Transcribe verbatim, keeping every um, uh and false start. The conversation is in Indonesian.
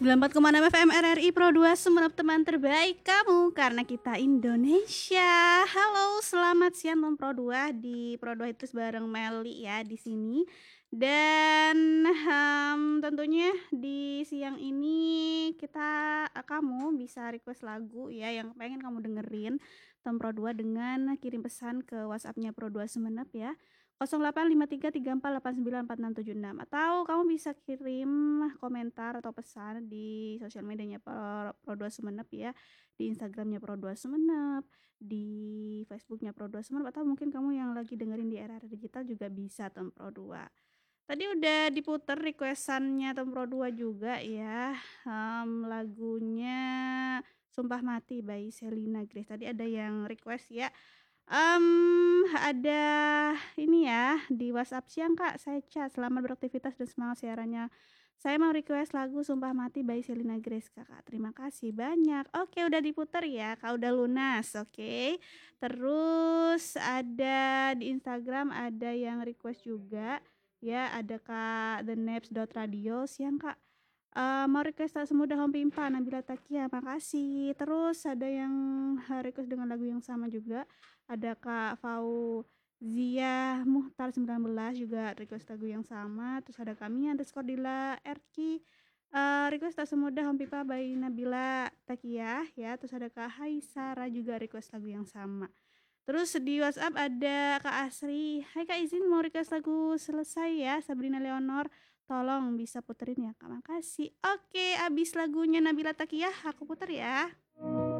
sembilan puluh empat koma enam F M R R I Pro dua Sumenep, teman terbaik kamu karena kita Indonesia. Halo, selamat siang teman Pro dua di Pro dua Hits bareng Meli ya di sini. Dan hmm, tentunya di siang ini kita eh, kamu bisa request lagu ya yang pengen kamu dengerin teman Pro dua dengan kirim pesan ke WhatsApp-nya Pro dua Sumenep ya. nol delapan lima tiga tiga empat delapan sembilan empat enam tujuh enam atau kamu bisa kirim komentar atau pesan di sosial medianya Pro, Pro dua Sumenep ya, di Instagramnya Pro dua Sumenep, di Facebooknya Pro dua Sumenep, atau mungkin kamu yang lagi dengerin di era digital juga bisa tem Pro dua. Tadi udah diputer requestannya tem Pro dua juga ya, um, lagunya Sumpah Mati by Selina Grace. Tadi ada yang request ya. Um, ada ini ya di WhatsApp, siang Kak, saya chat selamat beraktivitas dan semangat siarannya. Saya mau request lagu Sumpah Mati by Selina Grace Kakak. Terima kasih banyak. Oke, udah diputer ya, Kak, udah lunas. Oke. Terus ada di Instagram ada yang request juga ya, ada Kak the naps dot radio. Siang Kak, Eh, mau request tak semudah Home Pimpa Nabila Takia, makasih. Terus ada yang eh, request dengan lagu yang sama juga, ada Kak Fauzia Muhtar sembilan belas juga request lagu yang sama. Terus ada kami underscore Dila Erki, eh, request tak semudah Home Pimpa by Nabila Takia ya. Terus ada Kak Hai Sarah juga request lagu yang sama. Terus di WhatsApp ada Kak Asri, hai Kak, izin mau request lagu Selesai ya, Sabrina Leonor, tolong bisa puterin ya Kak, makasih. Oke, abis lagunya Nabila Takiyah aku puter ya.